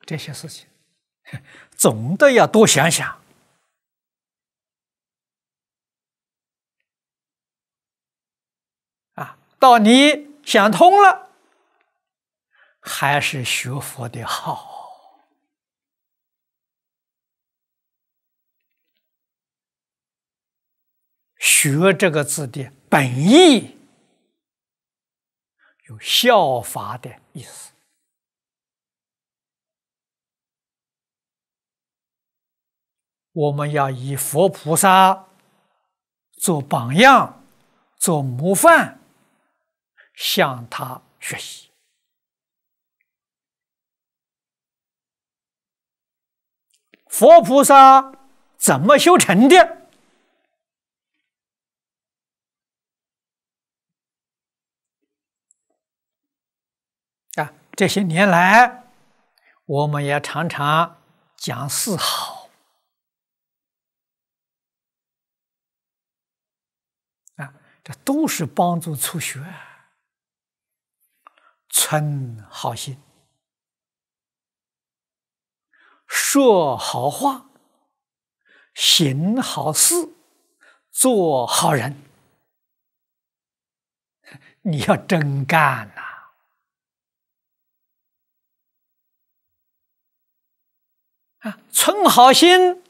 这些事情，总得要多想想。到你想通了，还是学佛的好。学这个字的本意有效法的意思。我们要以佛菩萨做榜样，做模范，向他学习。佛菩萨怎么修成的？这些年来，我们也常常讲四好。这都是帮助初学。存好心，说好话，行好事，做好人。你要真干呐！存好心，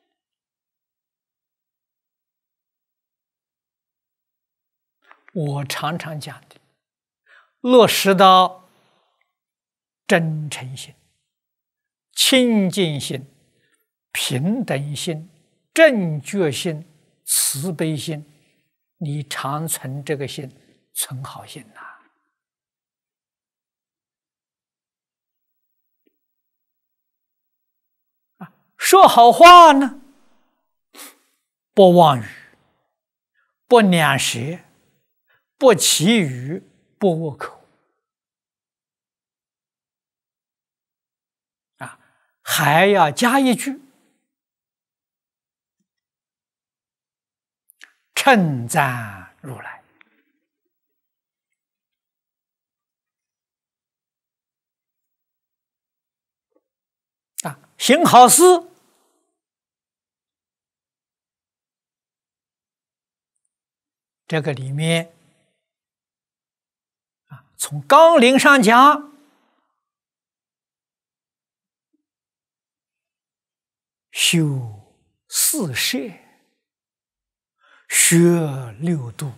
我常常讲的，落实到真诚心、清净心、平等心、正觉心、慈悲心，你常存这个心，存好心呐。说好话呢，不妄语，不两舌，不绮语，不恶口。还要加一句称赞如来。行好事，这个里面从纲领上讲，修四摄，学六度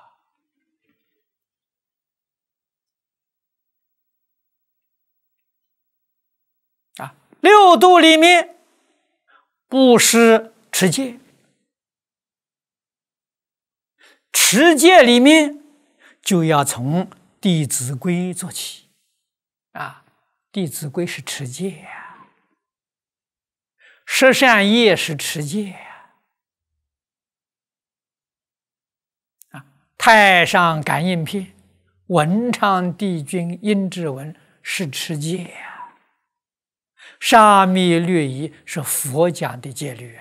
六度里面布施持戒，持戒里面就要从《弟子规》做起《弟子规》是持戒呀，十善业是持戒呀，太上感应篇、文昌帝君阴骘文是持戒呀。沙弥律仪是佛讲的戒律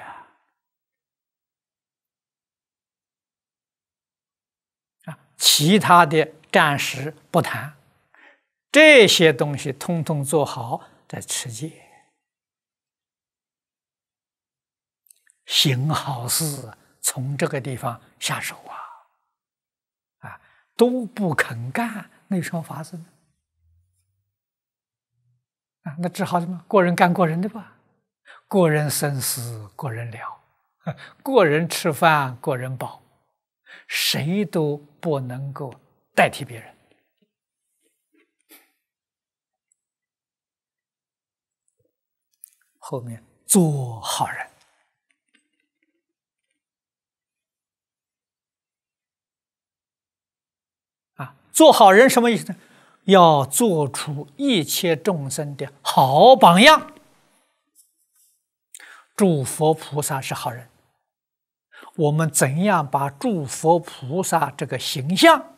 其他的暂时不谈，这些东西通通做好，在持戒。行好事，从这个地方下手都不肯干，那有什么法子呢？那只好什么？过人干过人的吧，过人生死过人了，过人吃饭过人饱，谁都不能够代替别人。后面做好人。做好人什么意思呢？要做出一切众生的好榜样。诸佛菩萨是好人，我们怎样把诸佛菩萨这个形象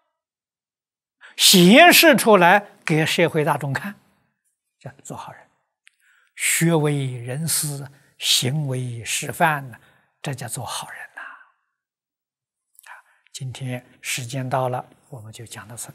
显示出来给社会大众看，叫做好人。学为人师，行为示范呢，这叫做好人呐。今天时间到了，我们就讲到此。